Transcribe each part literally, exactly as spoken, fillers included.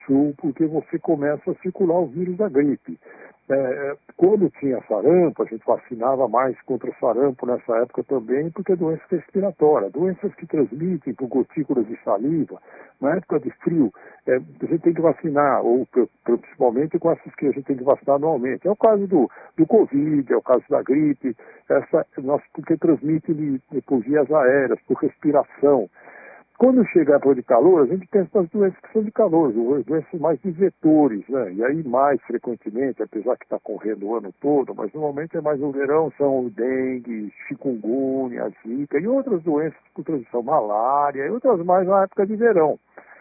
sul, porque você começa a circular o vírus da gripe. É, quando tinha sarampo, a gente vacinava mais contra o sarampo nessa época também, porque é doença respiratória, doenças que transmitem por gotículas de saliva. Na época de frio, é, a gente tem que vacinar, ou principalmente com essas que a gente tem que vacinar anualmente. É o caso do, do Covid, é o caso da gripe, essa, nossa, porque transmite por vias aéreas, por respiração. Quando chega a época de calor, a gente pensa nas doenças que são de calor, doenças mais de vetores, né? E aí mais frequentemente, apesar que está correndo o ano todo, mas normalmente é mais no verão, são o dengue, chikungunya, zika e outras doenças por transmissão, malária e outras mais na época de verão.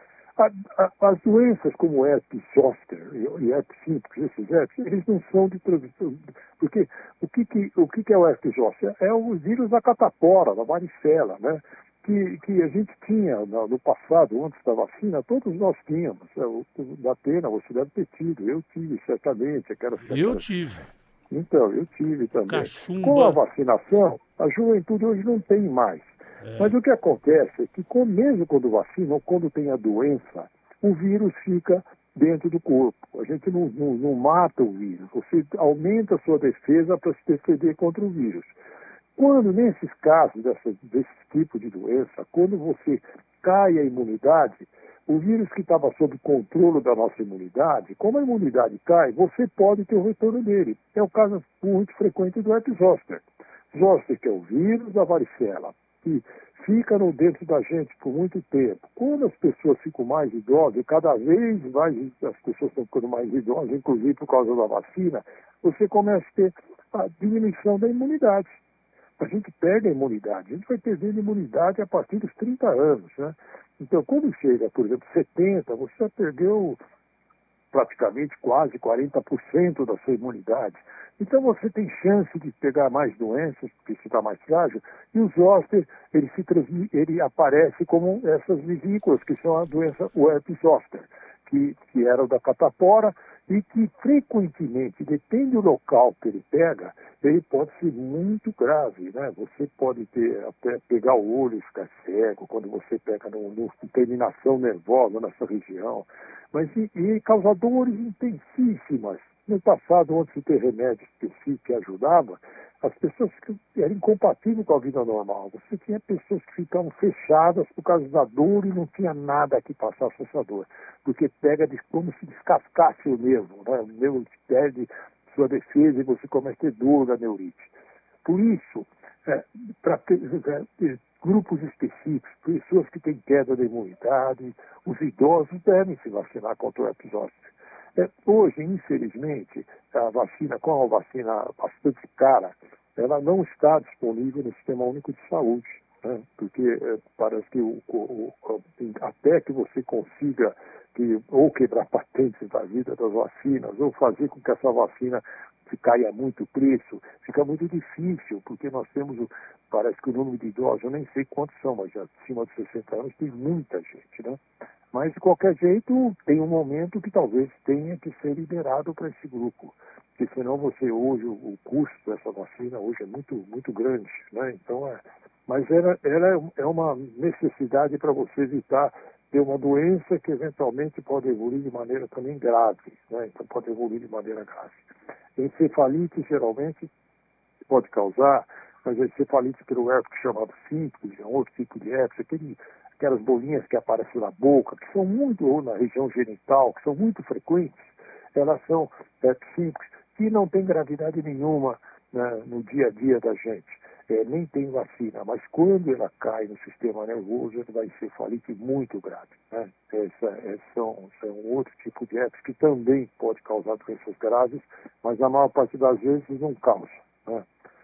A, a, as doenças como herpes zoster e herpes simplex, esses herpes, eles não são de transmissão, porque o que, que, o que, que é o herpes zoster? É o vírus da catapora, da varicela, né? Que, que a gente tinha no, no passado, antes da vacina, todos nós tínhamos. O, o, da pena, você deve ter tido, eu tive certamente. Aquelas, eu aquelas... tive. Então, eu tive também. Cachumba. Com a vacinação, a juventude hoje não tem mais. É. Mas o que acontece é que, mesmo quando vacina, ou quando tem a doença, o vírus fica dentro do corpo. A gente não, não, não mata o vírus, você aumenta a sua defesa para se defender contra o vírus. Quando, nesses casos, dessa, desse tipo de doença, quando você cai a imunidade, o vírus que estava sob controle da nossa imunidade, como a imunidade cai, você pode ter o retorno dele. É o caso muito frequente do herpes zoster. Zoster, que é o vírus da varicela, que fica no dentro da gente por muito tempo. Quando as pessoas ficam mais idosas, e cada vez mais as pessoas estão ficando mais idosas, inclusive por causa da vacina, você começa a ter a diminuição da imunidade. A gente pega a imunidade, a gente vai perdendo imunidade a partir dos trinta anos, né? Então, quando chega, por exemplo, setenta, você já perdeu praticamente quase quarenta por cento da sua imunidade. Então, você tem chance de pegar mais doenças, porque você está mais frágil, e o zoster, ele, se transmite, ele aparece como essas vesículas, que são a doença, o herpes zoster, que, que era o da catapora, e que frequentemente, depende do local que ele pega, ele pode ser muito grave, né? Você pode ter, até pegar o olho e ficar cego, quando você pega no, no terminação nervosa nessa região, mas e, e causar dores intensíssimas. No passado, antes de ter remédio específico que ajudava, as pessoas eram incompatíveis com a vida normal. Você tinha pessoas que ficavam fechadas por causa da dor e não tinha nada que passasse essa dor. Porque pega de, como se descascasse o nervo, né? O nervo perde sua defesa e você começa a ter dor da neurite. Por isso, é, para ter, é, grupos específicos, pessoas que têm queda da imunidade, os idosos devem se vacinar contra o herpes zoster. É, hoje, infelizmente, a vacina, com a vacina bastante cara, ela não está disponível no Sistema Único de Saúde, né? Porque é, parece que o, o, o, até que você consiga que, ou quebrar patentes da vida das vacinas, ou fazer com que essa vacina se caia muito o preço, fica muito difícil, porque nós temos, parece que o número de idosos, eu nem sei quantos são, mas já acima de sessenta anos tem muita gente, né? Mas, de qualquer jeito, tem um momento que talvez tenha que ser liberado para esse grupo. Porque senão você hoje, o custo dessa vacina hoje é muito, muito grande, né? Então, é, mas ela, ela é uma necessidade para você evitar ter uma doença que eventualmente pode evoluir de maneira também grave, né? Então pode evoluir de maneira grave. Encefalite, geralmente, pode causar, mas a encefalite pelo herpes chamado simples, é um outro tipo de herpes, aquele... aquelas bolinhas que aparecem na boca, que são muito, ou na região genital, que são muito frequentes, elas são herpes simples, que não tem gravidade nenhuma, né, no dia a dia da gente. É, nem tem vacina, mas quando ela cai no sistema nervoso, ela vai ser encefalite muito grave, né? Essa, essa são, são outro tipo de herpes que também pode causar doenças graves, mas a maior parte das vezes não causa, né?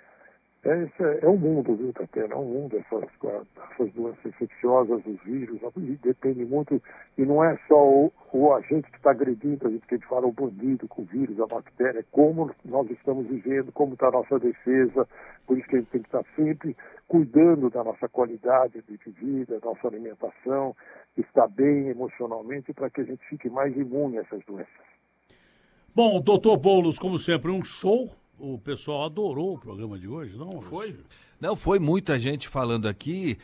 Esse é, é um mundo, viu, Tatiana? É um mundo, essas, essas doenças infecciosas, os vírus, depende muito, e não é só o, o agente que está agredindo, a gente que a gente fala o bandido com o vírus, a bactéria, é como nós estamos vivendo, como está a nossa defesa, por isso que a gente tem que estar sempre cuidando da nossa qualidade de vida, da nossa alimentação, estar bem emocionalmente para que a gente fique mais imune a essas doenças. Bom, doutor Boulos, como sempre, um show. O pessoal adorou o programa de hoje, não foi? Não, foi muita gente falando aqui.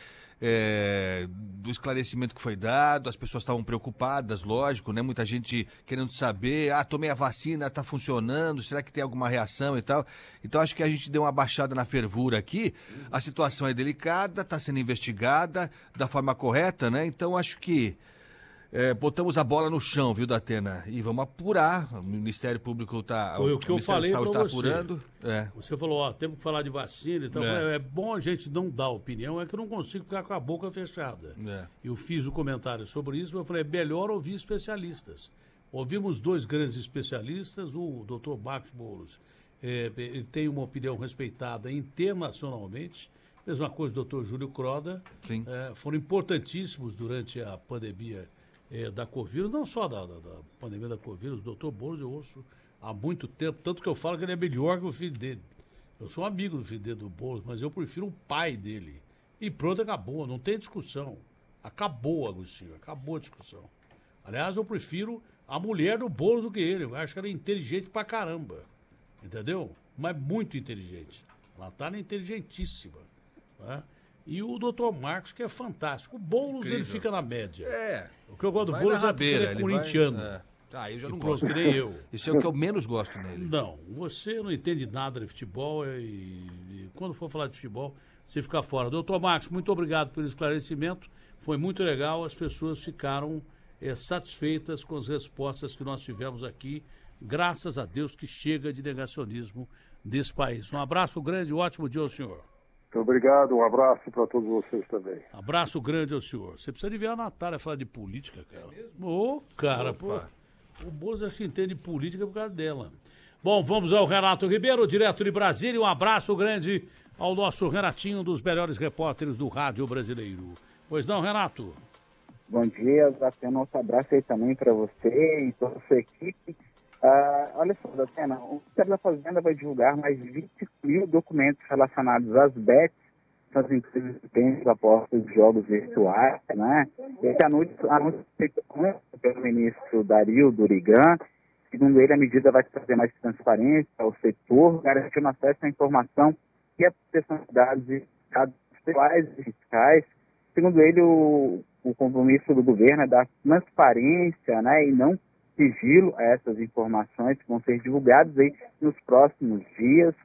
é, do esclarecimento que foi dado, as pessoas estavam preocupadas, lógico, né? Muita gente querendo saber, ah, tomei a vacina, tá funcionando, será que tem alguma reação e tal? Então acho que a gente deu uma baixada na fervura aqui, a situação é delicada, está sendo investigada da forma correta, né? Então acho que É, botamos a bola no chão, viu, Datena? E vamos apurar. O Ministério Público está. Foi o que eu falei para você. Tá apurando. É. Você falou, ó, temos que falar de vacina e tal. É. é bom a gente não dar opinião, é que eu não consigo ficar com a boca fechada. É. Eu fiz o comentário sobre isso, mas eu falei, é melhor ouvir especialistas. Ouvimos dois grandes especialistas, o doutor Marcos Boulos, é, ele tem uma opinião respeitada internacionalmente. Mesma coisa do doutor Júlio Croda. Sim. É, foram importantíssimos durante a pandemia É, da Covid, não só da, da, da pandemia da Covid, o doutor Boulos eu ouço há muito tempo, tanto que eu falo que ele é melhor que o filho dele. Eu sou um amigo do filho dele, do Boulos, mas eu prefiro o pai dele. E pronto, acabou, não tem discussão. Acabou, Agostinho, acabou a discussão. Aliás, eu prefiro a mulher do Boulos do que ele, eu acho que ela é inteligente pra caramba, entendeu? Mas muito inteligente. Ela tá inteligentíssima, né? E o doutor Marcos, que é fantástico. O Boulos, Incrível. Ele fica na média. É. O que eu gosto do Boulos é porque ele é corintiano. Vai, é. Ah, eu já não e gosto. Que nem eu. Isso é o que eu menos gosto nele. Não, você não entende nada de futebol e, e quando for falar de futebol, você fica fora. Doutor Marcos, muito obrigado pelo esclarecimento. Foi muito legal, as pessoas ficaram é, satisfeitas com as respostas que nós tivemos aqui. Graças a Deus que chega de negacionismo desse país. Um abraço grande e ótimo dia ao senhor. Muito obrigado, um abraço para todos vocês também. Abraço grande ao senhor. Você precisa de ver a Natália falar de política, cara. Ô, oh, cara, Opa. pô. O Boulos acho que entende política por causa dela. Bom, vamos ao Renato Ribeiro, direto de Brasília. Um abraço grande ao nosso Renatinho, um dos melhores repórteres do rádio brasileiro. Pois não, Renato? Bom dia, Datena. Um abraço aí também para você e toda a sua equipe. Uh, olha só, Datena, o Ministério da Fazenda vai divulgar mais de vinte mil documentos relacionados às bets, às empresas que têm apostas de jogos virtuais, né? Esse anúncio, anúncio feito pelo ministro Dario Durigan. Segundo ele, a medida vai trazer mais transparência ao setor, garantindo acesso à informação e a proteção de dados e dados pessoais e fiscais. Segundo ele, o, o compromisso do governo é dar transparência, né, e não sigilo a essas informações que vão ser divulgadas aí nos próximos dias.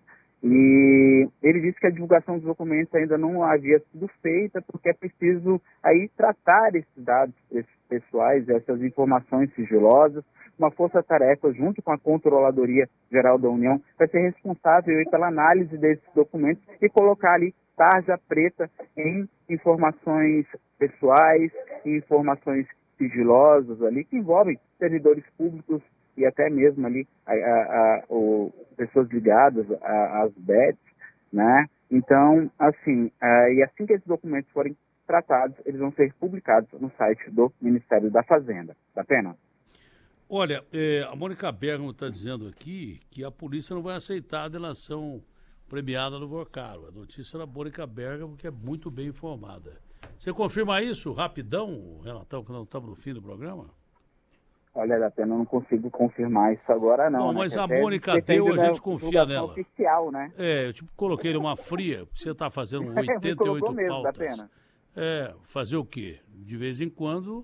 E ele disse que a divulgação dos documentos ainda não havia sido feita porque é preciso aí tratar esses dados pessoais, essas informações sigilosas. Uma força-tarefa junto com a Controladoria Geral da União vai ser responsável aí pela análise desses documentos e colocar ali tarja preta em informações pessoais, em informações sigilosas ali, que envolvem servidores públicos e até mesmo ali a, a, a, o, pessoas ligadas às bets, né? Então, assim, a, e assim que esses documentos forem tratados, eles vão ser publicados no site do Ministério da Fazenda. Tá pena? Olha, é, a Mônica Bergamo está dizendo aqui que a polícia não vai aceitar a delação premiada no Vorcaro. A notícia da Mônica Bergamo, que é muito bem informada. Você confirma isso rapidão, Renatão, que nós estamos no fim do programa? Olha, Datena, eu não consigo confirmar isso agora, não. Não, né? mas que a Mônica deu, a gente confia nela. Oficial, né? É, eu tipo, coloquei uma fria, porque você está fazendo oitenta e oito mesmo, pautas. Datena. É, fazer o quê? De vez em quando,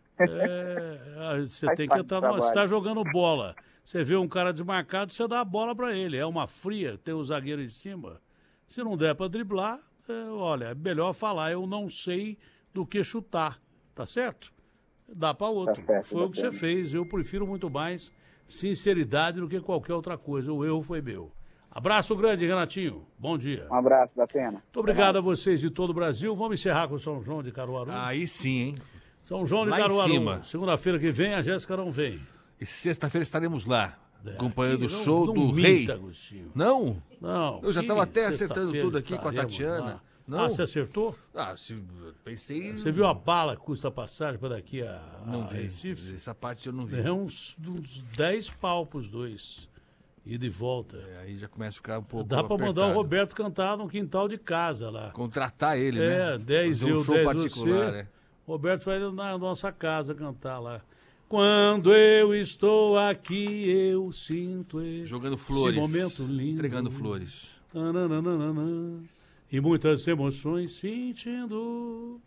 é, você Faz tem que entrar no... Você está jogando bola, você vê um cara desmarcado, você dá a bola para ele. É uma fria, tem o zagueiro em cima. Se não der para driblar, é, olha, é melhor falar, eu não sei do que chutar, tá certo? Dá para outro. Tá certo, foi o que você fez. Eu prefiro muito mais sinceridade do que qualquer outra coisa. O erro foi meu. Abraço grande, Renatinho. Bom dia. Um abraço, Datena. Muito obrigado a vocês de todo o Brasil. Vamos encerrar com São João de Caruaru. Aí sim, hein? São João de lá Caruaru. Segunda-feira que vem a Jéssica não vem. E sexta-feira estaremos lá. É, acompanhando o não, show não do minta, Rei. Agostinho. Não? Não. Eu já estava até acertando tudo aqui com a Tatiana. Lá. Não? Ah, você acertou? Ah, se, pensei... Você viu a bala que custa a passagem para daqui a, não a vi. Recife? Essa parte eu não vi. É uns, uns dez pau pros dois. Ida e volta. É, aí já começa a ficar um pouco Dá para apertado. mandar o Roberto cantar no quintal de casa lá. Contratar ele, né? É, dez Fazer um eu, show dez particular, você. né? Roberto vai na nossa casa cantar lá. Quando eu estou aqui, eu sinto esse jogando flores. momento lindo. Entregando flores. Tananana. e muitas emoções sentindo.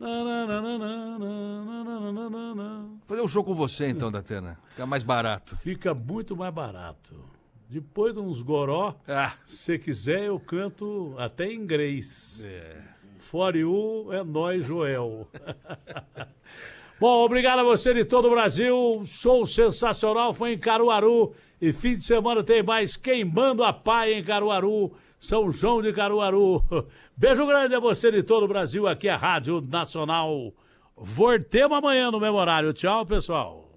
Fazer um show com você então, Datena. Fica mais barato. Fica muito mais barato. Depois de uns goró, ah. se quiser eu canto até em inglês. É. For you é nós, Joel. Bom, obrigado a você de todo o Brasil. Show sensacional foi em Caruaru. E fim de semana tem mais Queimando a Paia em Caruaru. São João de Caruaru. Beijo grande a você de todo o Brasil. Aqui é a Rádio Nacional. Voltemos amanhã no mesmo horário. Tchau, pessoal.